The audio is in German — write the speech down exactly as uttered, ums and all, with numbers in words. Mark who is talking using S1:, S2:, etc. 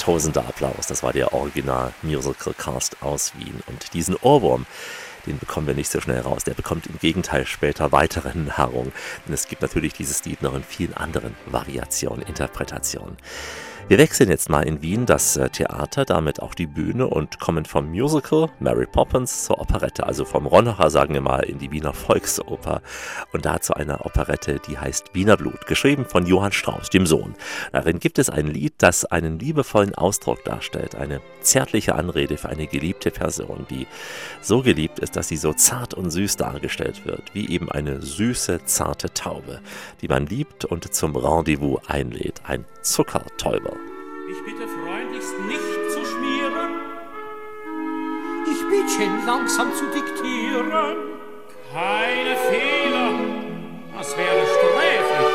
S1: Tosender Applaus. Das war der Original-Musical-Cast aus Wien. Und diesen Ohrwurm, den bekommen wir nicht so schnell raus. Der bekommt im Gegenteil später weitere Nahrung. Denn es gibt natürlich dieses Lied noch in vielen anderen Variationen, Interpretationen. Wir wechseln jetzt mal in Wien das Theater, damit auch die Bühne und kommen vom Musical Mary Poppins zur Operette, also vom Ronnacher, sagen wir mal, in die Wiener Volksoper und da zu einer Operette, die heißt Wiener Blut, geschrieben von Johann Strauss, dem Sohn. Darin gibt es ein Lied, das einen liebevollen Ausdruck darstellt, eine zärtliche Anrede für eine geliebte Person, die so geliebt ist, dass sie so zart und süß dargestellt wird, wie eben eine süße, zarte Taube, die man liebt und zum Rendezvous einlädt, ein Zuckertäuber.
S2: Ich bitte freundlichst nicht zu schmieren. Ich bitte langsam zu diktieren. Keine Fehler, das wäre